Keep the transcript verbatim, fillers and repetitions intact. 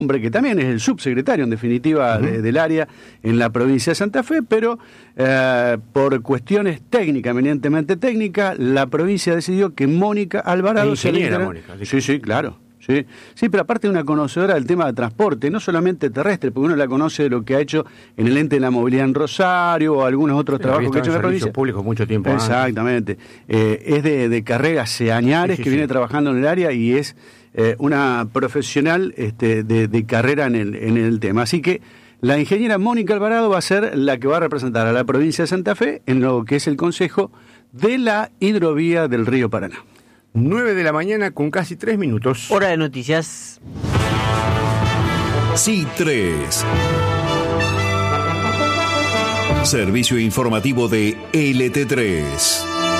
hombre que también es el subsecretario, en definitiva, uh-huh. de, del área en la provincia de Santa Fe, pero eh, por cuestiones técnicas, eminentemente técnicas, la provincia decidió que Mónica Alvarado sea la Mónica. Sí, sí, claro. Sí, sí, pero aparte una conocedora del tema de transporte, no solamente terrestre, porque uno la conoce de lo que ha hecho en el ente de la movilidad en Rosario o algunos otros sí, trabajos que ha hecho en la provincia. Públicos mucho tiempo Exactamente. Eh, es de, de carrera hace añares sí, sí, que sí. viene trabajando en el área y es eh, una profesional este, de, de carrera en el, en el tema. Así que la ingeniera Mónica Alvarado va a ser la que va a representar a la provincia de Santa Fe en lo que es el Consejo de la Hidrovía del Río Paraná. nueve de la mañana con casi tres minutos. Hora de noticias. Sí, tres. Servicio informativo de L T tres.